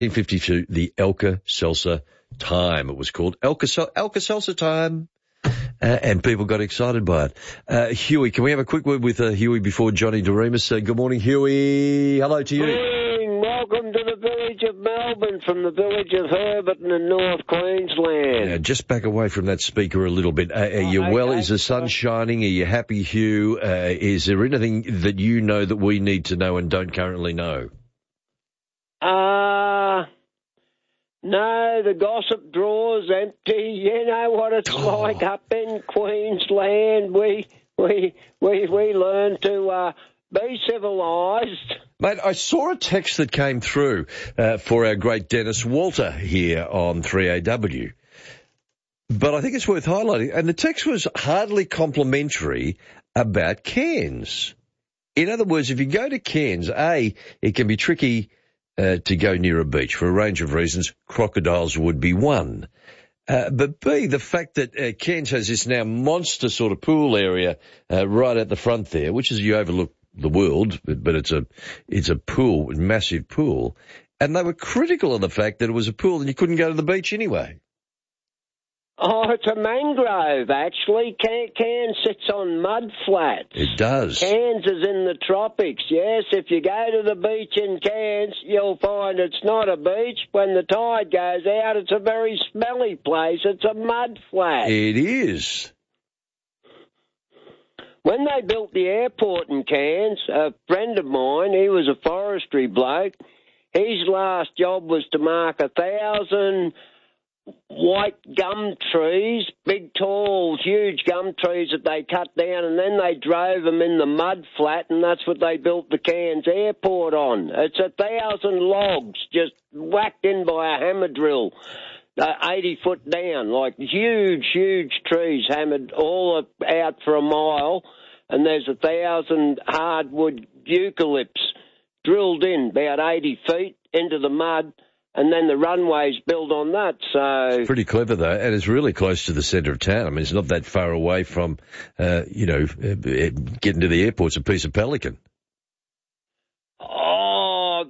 1952, the Alka-Seltzer Time. It was called Alka-Seltzer Time. And people got excited by it. Huey, can we have a quick word with Huey before Johnny Doremus? Good morning, Huey. Hello to you. Good morning. Welcome to the village of Melbourne from the village of Herberton in North Queensland. Just back away from that speaker a little bit. Are you well? Is the sun shining? Are you happy, Hugh? Is there anything that you know that we need to know and don't currently know? No, the gossip drawer's empty. You know what it's like up in Queensland. We learn to be civilised. Mate, I saw a text that came through for our great Dennis Walter here on 3AW. But I think it's worth highlighting. And the text was hardly complimentary about Cairns. In other words, if you go to Cairns, A, it can be tricky to go near a beach for a range of reasons. Crocodiles would be one. But B, the fact that Cairns has this now monster sort of pool area right at the front there, which is you overlook the world, but it's a pool, a massive pool. And they were critical of the fact that it was a pool and you couldn't go to the beach anyway. Oh, it's a mangrove, actually. Cairns sits on mud flats. It does. Cairns is in the tropics, yes. If you go to the beach in Cairns, you'll find it's not a beach. When the tide goes out, it's a very smelly place. It's a mud flat. It is. When they built the airport in Cairns, a friend of mine, he was a forestry bloke, his last job was to mark 1,000 white gum trees, big, tall, huge gum trees that they cut down, and then they drove them in the mud flat, and that's what they built the Cairns airport on. It's 1,000 logs just whacked in by a hammer drill, 80 foot down, like huge, huge trees hammered all out for a mile, and there's 1,000 hardwood eucalypts drilled in about 80 feet into the mud, and then the runway's built on that. So it's pretty clever, though, and it's really close to the centre of town. I mean, it's not that far away from, getting to the airport. It's a piece of Pelican. Oh,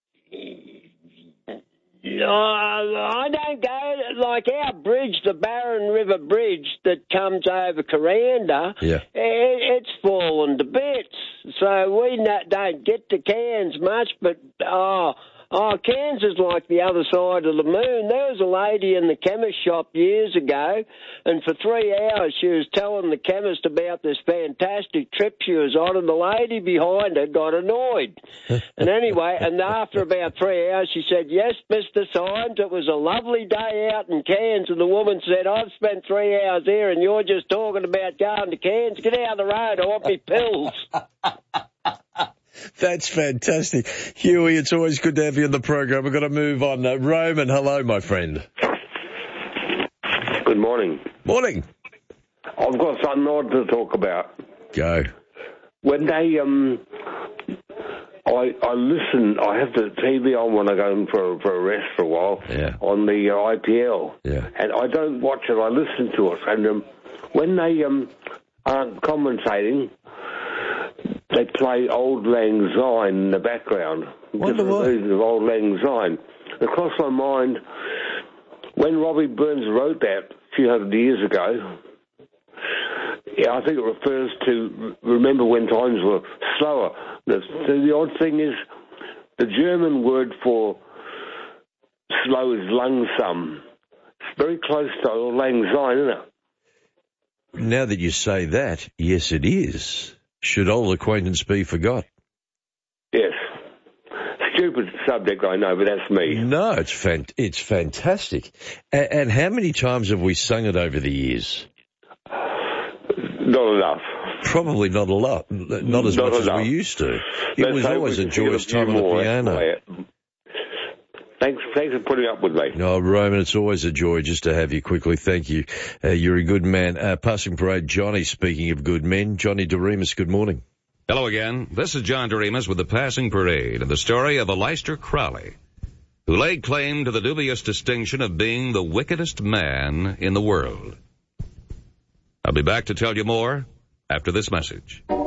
no, I don't go, like our bridge, the Barron River Bridge that comes over Coranda, it's fallen to bits. So we don't get to Cairns much, but, Cairns is like the other side of the moon. There was a lady in the chemist shop years ago, and for 3 hours she was telling the chemist about this fantastic trip she was on, and the lady behind her got annoyed. And anyway, and after about 3 hours she said, "Yes, Mr. Symes, it was a lovely day out in Cairns." And the woman said, "I've spent 3 hours here and you're just talking about going to Cairns. Get out of the road, I want me pills." That's fantastic. Huey, it's always good to have you on the program. We've got to move on. Roman, hello, my friend. Good morning. Morning. I've got something odd to talk about. Go. When they, I listen, I have the TV on when I go in for a rest for a while on the IPL. Yeah. And I don't watch it, I listen to it. And when they aren't commentating, they play Auld Lang Syne in the background. Different versions of Auld Lang Syne. It crossed my mind, when Robbie Burns wrote that a few hundred years ago, I think it refers to remember when times were slower. The odd thing is, the German word for slow is langsam. It's very close to Auld Lang Syne, isn't it? Now that you say that, yes, it is. Should old acquaintance be forgot? Yes. Stupid subject, I know, but that's me. No, it's fantastic. And how many times have we sung it over the years? Not enough. Probably not a lot. Not as much as we used to. It was always a joyous time on the piano. Thanks for putting up with me. No, Roman, it's always a joy just to have you quickly. Thank you. You're a good man. Passing Parade, Johnny, speaking of good men. Johnny Doremus, good morning. Hello again. This is John Doremus with the Passing Parade and the story of Aleister Crowley, who laid claim to the dubious distinction of being the wickedest man in the world. I'll be back to tell you more after this message.